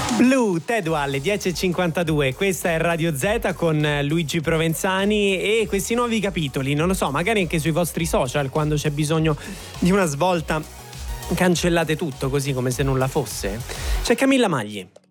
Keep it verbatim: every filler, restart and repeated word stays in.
Blue Tedua alle dieci e cinquantadue, questa è Radio Z con Luigi Provenzani e questi nuovi capitoli, non lo so, magari anche sui vostri social quando c'è bisogno di una svolta cancellate tutto così come se nulla fosse. C'è Camilla Magli.